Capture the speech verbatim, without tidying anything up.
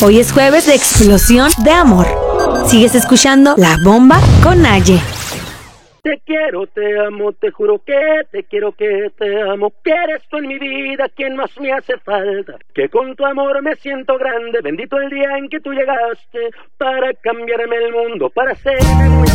Hoy es jueves de explosión de amor. Sigues escuchando La Bomba con Naye. Te quiero, te amo, te juro que te quiero, que te amo, que eres tú en mi vida quien más me hace falta, que con tu amor me siento grande, bendito el día en que tú llegaste para cambiarme el mundo, para hacerme muy